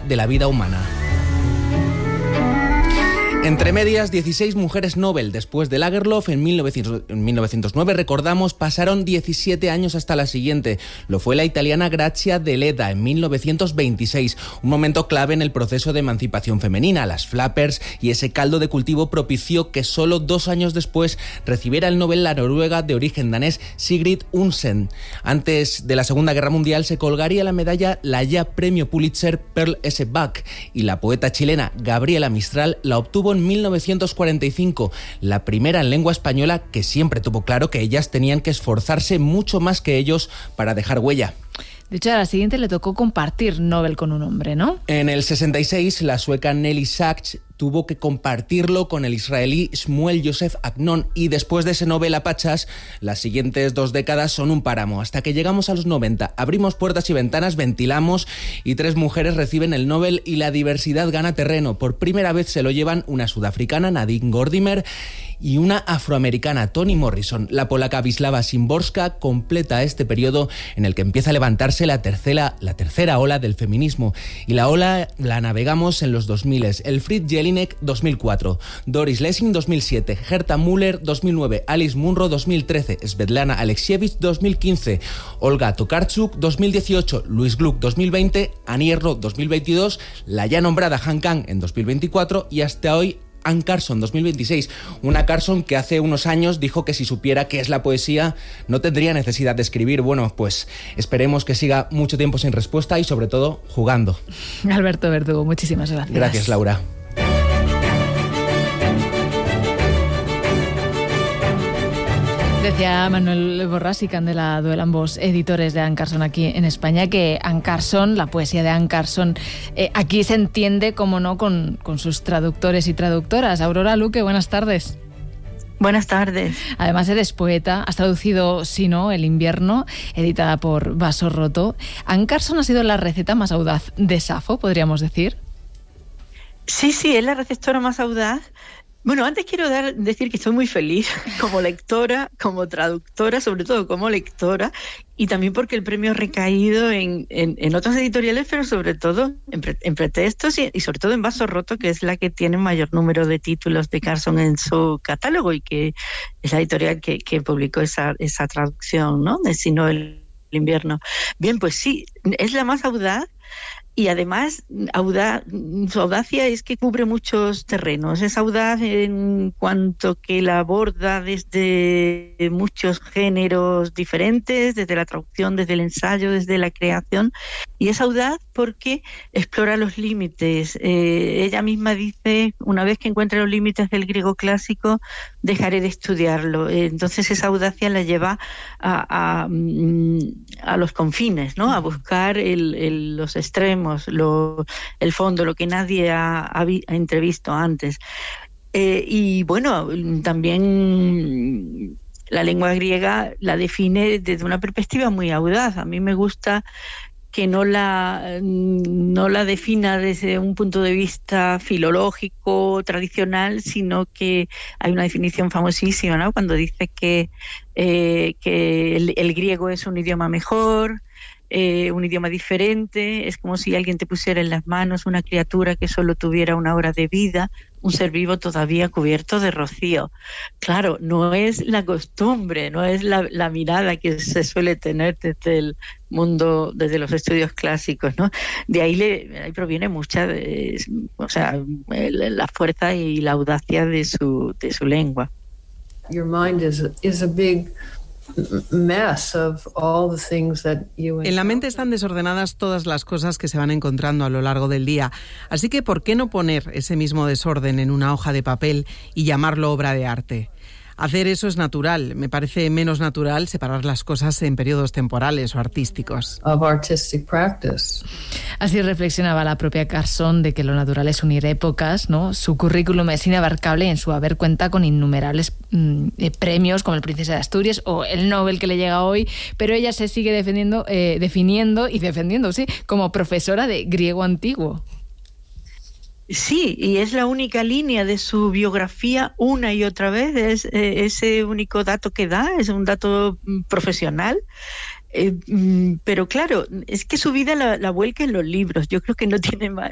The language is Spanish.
de la vida humana. Entre medias, 16 mujeres Nobel después de Lagerlöf en 1909, recordamos, pasaron 17 años hasta la siguiente. Lo fue la italiana Grazia Deledda en 1926, un momento clave en el proceso de emancipación femenina. Las flappers y ese caldo de cultivo propició que solo 2 años después recibiera el Nobel la noruega de origen danés Sigrid Undsen. Antes de la Segunda Guerra Mundial se colgaría la medalla la ya premio Pulitzer Pearl S. Buck, y la poeta chilena Gabriela Mistral la obtuvo en 1945, la primera en lengua española, que siempre tuvo claro que ellas tenían que esforzarse mucho más que ellos para dejar huella. De hecho, a la siguiente le tocó compartir Nobel con un hombre, ¿no? En el 66, la sueca Nelly Sachs tuvo que compartirlo con el israelí Shmuel Yosef Agnon, y después de ese Nobel a pachas, las siguientes 2 décadas son un páramo. Hasta que llegamos a los 90, abrimos puertas y ventanas, ventilamos, y 3 mujeres reciben el Nobel y la diversidad gana terreno. Por primera vez se lo llevan una sudafricana, Nadine Gordimer, y una afroamericana, Toni Morrison. La polaca Wisława Szymborska completa este periodo en el que empieza a levantarse la tercera ola del feminismo. Y la ola la navegamos en los 2000. Elfriede Jelinek, 2004. Doris Lessing, 2007. Herta Müller, 2009. Alice Munro, 2013. Svetlana Alexievich, 2015. Olga Tokarczuk, 2018. Louise Gluck, 2020. Annie Ernaux, 2022. La ya nombrada Han Kang en 2024. Y hasta hoy, Anne Carson, 2026. Una Carson que hace unos años dijo que si supiera qué es la poesía no tendría necesidad de escribir. Bueno, pues esperemos que siga mucho tiempo sin respuesta y sobre todo jugando. Alberto Verdugo, muchísimas gracias. Gracias, Laura. Decía Manuel Borràs y Candela Duel, ambos editores de Anne Carson aquí en España, que Anne Carson, la poesía de Anne Carson, aquí se entiende, como no, con sus traductores y traductoras. Aurora Luque, buenas tardes. Buenas tardes. Además eres poeta, has traducido Si no, El invierno, editada por Vaso Roto. Anne Carson ha sido la receta más audaz de Safo, podríamos decir. Sí, es la receptora más audaz. Bueno, antes quiero decir que estoy muy feliz como lectora, como traductora, sobre todo como lectora, y también porque el premio ha recaído en otras editoriales, pero sobre todo en Pretextos y sobre todo en Vaso Roto, que es la que tiene mayor número de títulos de Carson en su catálogo y que es la editorial que publicó esa traducción, ¿no?, de Si no, el invierno. Bien, pues sí, es la más audaz. Y además, su audacia es que cubre muchos terrenos. Es audaz en cuanto que la aborda desde muchos géneros diferentes, desde la traducción, desde el ensayo, desde la creación. Y es audaz porque explora los límites. Ella misma dice, una vez que encuentre los límites del griego clásico, dejaré de estudiarlo. Entonces esa audacia la lleva a los confines, ¿no?, a buscar los extremos, el fondo, lo que nadie ha entrevisto antes. Y bueno, también la lengua griega la define desde una perspectiva muy audaz. A mí me gusta que no la defina desde un punto de vista filológico tradicional, sino que hay una definición famosísima, ¿no?, cuando dice que el griego es un idioma mejor, un idioma diferente. Es como si alguien te pusiera en las manos una criatura que solo tuviera 1 hora de vida, un ser vivo todavía cubierto de rocío. Claro, no es la costumbre, no es la mirada que se suele tener desde el mundo, desde los estudios clásicos, ¿no? De ahí proviene mucha, la fuerza y la audacia de su lengua. Your mind is a big mess of all the things that you... En la mente están desordenadas todas las cosas que se van encontrando a lo largo del día. Así que, ¿por qué no poner ese mismo desorden en una hoja de papel y llamarlo obra de arte? Hacer eso es natural. Me parece menos natural separar las cosas en periodos temporales o artísticos. Of artistic practice. Así reflexionaba la propia Carson de que lo natural es unir épocas, ¿no? Su currículum es inabarcable y en su haber cuenta con innumerables premios como el Princesa de Asturias o el Nobel que le llega hoy, pero ella se sigue definiendo como profesora de griego antiguo. Sí, y es la única línea de su biografía una y otra vez, es ese único dato que da, es un dato profesional. Pero claro, es que su vida la vuelca en los libros. Yo creo que no tiene